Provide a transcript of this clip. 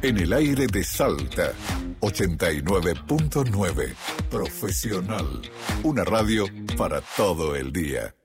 En el aire de Salta, 89.9. Profesional. Una radio para todo el día.